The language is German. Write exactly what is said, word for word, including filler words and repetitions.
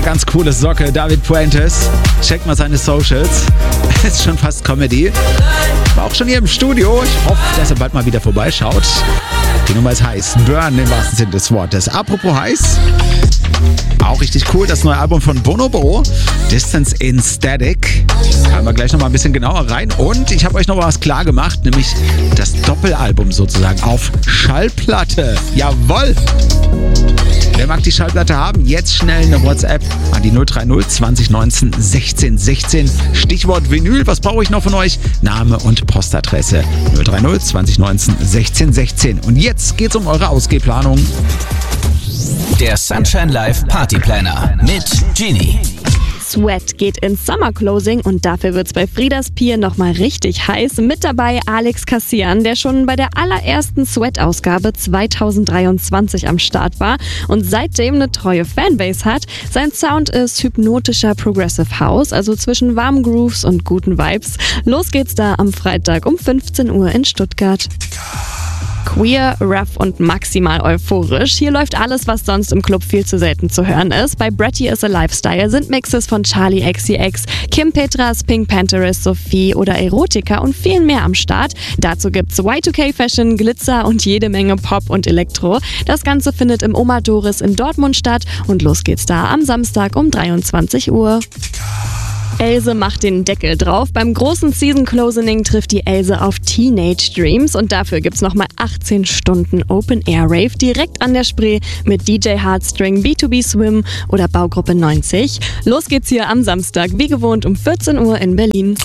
ganz coole Socke, David Puentes. Checkt mal seine Socials. Ist schon fast Comedy. War auch schon hier im Studio. Ich hoffe, dass er bald mal wieder vorbeischaut. Die Nummer ist heiß. Burn im wahrsten Sinne des Wortes. Apropos heiß. Auch richtig cool, das neue Album von Bonobo, Distance in Static. Hören wir gleich nochmal ein bisschen genauer rein. Und ich habe euch noch was klar gemacht, nämlich das Doppelalbum sozusagen auf Schallplatte. Jawohl! Wer mag die Schallplatte haben? Jetzt schnell eine WhatsApp an die null drei null zwanzig neunzehn sechzehn sechzehn. Stichwort Vinyl. Was brauche ich noch von euch? Name und Postadresse. null drei null zwanzig neunzehn sechzehn sechzehn. Und jetzt geht's um eure Ausgehplanung. Der Sunshine Live Party Planner mit Genie. Sweat geht ins Summer Closing und dafür wird's bei Friedas Pier nochmal richtig heiß. Mit dabei Alex Kassian, der schon bei der allerersten Sweat-Ausgabe zweitausenddreiundzwanzig am Start war und seitdem eine treue Fanbase hat. Sein Sound ist hypnotischer Progressive House, also zwischen warmen Grooves und guten Vibes. Los geht's da am Freitag um fünfzehn Uhr in Stuttgart. Queer, rough und maximal euphorisch. Hier läuft alles, was sonst im Club viel zu selten zu hören ist. Bei Bratty is a Lifestyle sind Mixes von Charlie X C X, Kim Petras, Pink Panthers, Sophie oder Erotica und viel mehr am Start. Dazu gibt's Y zwei K Fashion, Glitzer und jede Menge Pop und Elektro. Das Ganze findet im Oma Doris in Dortmund statt und los geht's da am Samstag um dreiundzwanzig Uhr. Else macht den Deckel drauf. Beim großen Season Closing trifft die Else auf Teenage Dreams und dafür gibt's nochmal achtzehn Stunden Open Air Rave direkt an der Spree mit D J Heartstring, B zwei B Swim oder Baugruppe neunzig. Los geht's hier am Samstag, wie gewohnt um vierzehn Uhr in Berlin.